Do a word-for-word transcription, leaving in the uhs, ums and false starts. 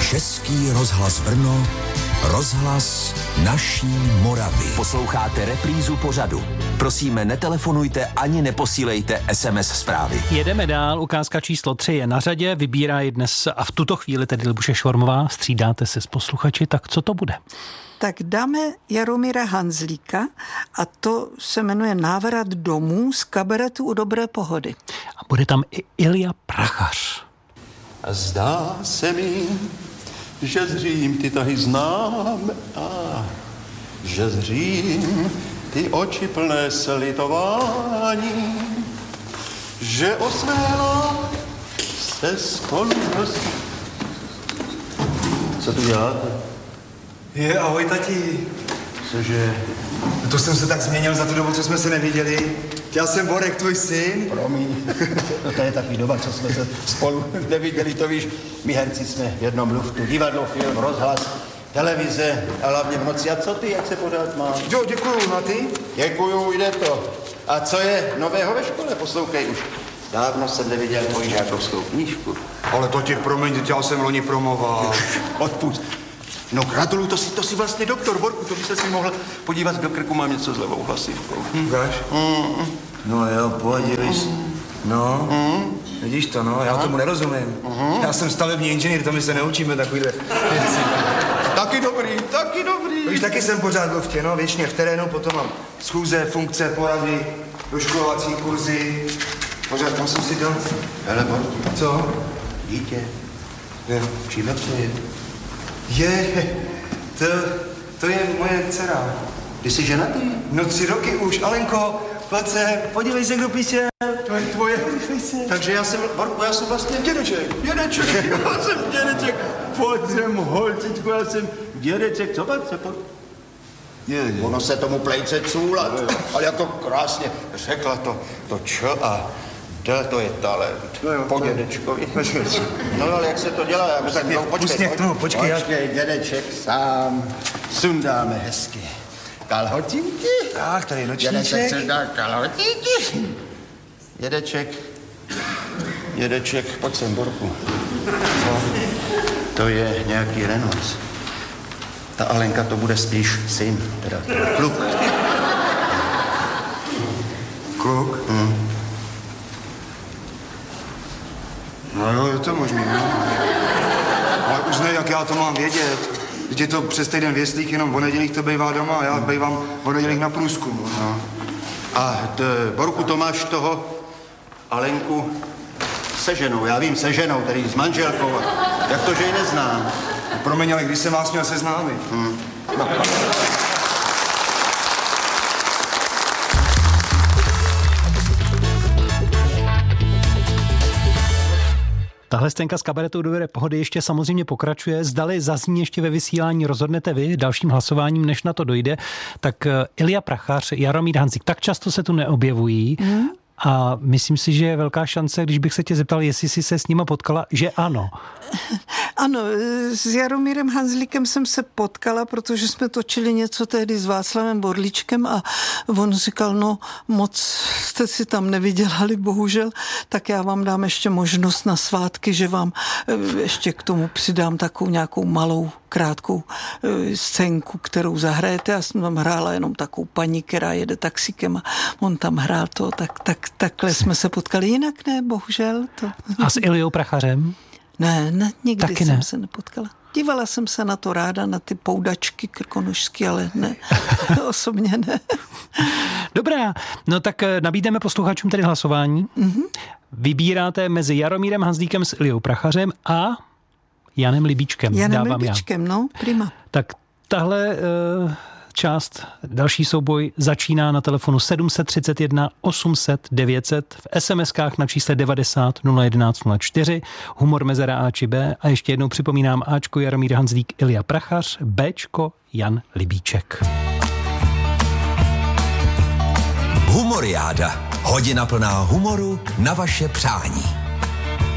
Český rozhlas Brno, rozhlas naší Moravy. Posloucháte reprízu pořadu. Prosíme, netelefonujte ani neposílejte es em es zprávy. Jedeme dál, ukázka číslo tři je na řadě, vybírá ji dnes a v tuto chvíli tedy Libuše Švormová, střídáte se s posluchači, tak co to bude? Tak dáme Jaromíra Hanzlíka a to se jmenuje Návrat domů z kabaretu U dobré pohody. A bude tam i Ilja Prachař. A zdá se mi, že zřím ty tahy znám a že zřím ty oči plné slitování, že osméla se spolu. Co tu děláte? Je, ahoj tati. Cože? To jsem se tak změnil za tu dobu, co jsme se neviděli. Já jsem Borek, tvůj syn. Promiň, no to je takový doba, co jsme se spolu neviděli, to víš, my herci jsme v jednom luftu, divadlo, film, rozhlas, televize a hlavně v noci. A co ty, jak se pořád máš? Jo, děkuju, no a ty? Děkuju, jde to. A co je nového ve škole? Poslouchej už. Dávno jsem neviděl tvoji žákovskou knížku. Ale to ti promiň, já jsem loni promoval. Odpust. No gratuluju, to si, to si vlastně doktor, Borku, to by se si mohl podívat do krku, mám něco s levou hlasivkou. Hm. Ukáž? Mm. No jo, podívej se. No, mm. vidíš to, no, já tomu nerozumím. Mm. Já jsem stavební inženýr, to my se neučíme takovýhle věci. Taky dobrý, taky dobrý. Víš, taky jsem pořád byl v tě, no, věčně v terénu, potom mám schůze, funkce, porady, doškolovací kurzy. Pořád, kam jsem si dal? Hele, Borku. Co? Dítě. Jo. Čím to je? Je, to, to je moje dcera. Ty jsi ženatý? No tři roky už, Alenko, pojď se, podívej se, kdo píše. To je tvoje. Takže já jsem, Borku, já jsem vlastně dědeček. Dědeček, já jsem dědeček. Pojď sem, holčičku, já jsem dědeček. Co pak se pod... Je, je. Ono se tomu plejce cůlat, ale jak to krásně řekla to, to č a d, to je talent. No jo, po dědečkovi. No ale jak se to dělá? Já tak no, počkej, pojď, no, počkej. Počkej, dědeček sám. Sundáme hezky kalhotinky. Tak, tady nočníček. Dědeček se dá kalhotinky. Dědeček, dědeček, pojď sem, Borku. Co? To je nějaký renonc. Ta Alenka to bude spíš syn, teda kluk. Kluk? Hmm. No jo, je to možný, no. Ale už ne, jak já to mám vědět. Teď je to přes týden věslík, jenom o nedělích to bývá doma a já bývám o nedělích na průzkumu. No. A t, Borku, to máš toho Alenku se ženou, já vím, se ženou, tedy s manželkou. Jak to, že ji neznám? Promiň, ale když jsem vás měl seznámit. Hmm. No. Tahle scénka z kabaretu U dobré pohody ještě samozřejmě pokračuje. Zdali zazní ještě ve vysílání, rozhodnete vy dalším hlasováním, než na to dojde. Tak Ilja Prachař, Jaromír Hanzlík, tak často se tu neobjevují. Mm. A myslím si, že je velká šance, když bych se tě zeptal, jestli jsi se s nima potkala, že ano. Ano, s Jaromírem Hanzlíkem jsem se potkala, protože jsme točili něco tehdy s Václavem Borlíčkem a on říkal, no moc jste si tam nevydělali, bohužel, tak já vám dám ještě možnost na svátky, že vám ještě k tomu přidám takovou nějakou malou krátkou scénku, kterou zahrajete. Já jsem tam hrála jenom takovou paní, která jede taxikem a on tam hrál to, tak, tak takhle jsme se potkali, jinak ne, bohužel. To. A s Iljou Prachařem? Ne, ne, nikdy Taky jsem ne. se nepotkala. Dívala jsem se na to ráda, na ty poudačky krkonožský, ale ne, osobně ne. Dobrá, no tak nabídneme posluchačům tedy hlasování. Mm-hmm. Vybíráte mezi Jaromírem Hanzlíkem s Iljou Prachařem a Janem Libíčkem. Janem Dávám Libíčkem, já. No, prima. Tak tahle uh, část, další souboj začíná na telefonu sedm set třicet jedna osm set devět set, v es em eskách na čísle devadesát nula jedenáct nula čtyři, humor mezera A či B a ještě jednou připomínám Ačko Jaromír Hanzlík, Ilja Prachař, Bčko Jan Libíček. Humoriáda. Hodina plná humoru na vaše přání.